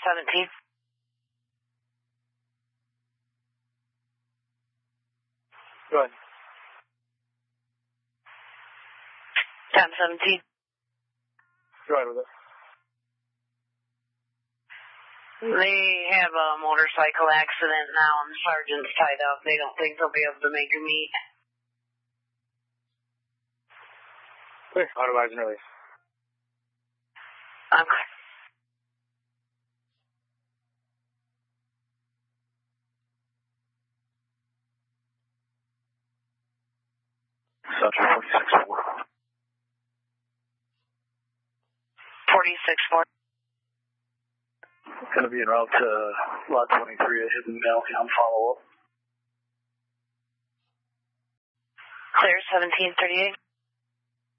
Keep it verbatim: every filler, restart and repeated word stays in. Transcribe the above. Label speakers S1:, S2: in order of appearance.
S1: seventeen.
S2: Go ahead.
S1: ten seventeen.
S2: Go ahead with it.
S1: They have a motorcycle accident now and the sergeant's tied up. They don't think they'll be able to make a meet.
S2: Clear. Auto-wise and release.
S1: Okay.
S2: Subject forty-six four.
S1: forty-six four.
S2: Going to be en route to lot twenty-three at Hidden Valley on follow-up.
S1: Clear seventeen thirty-eight.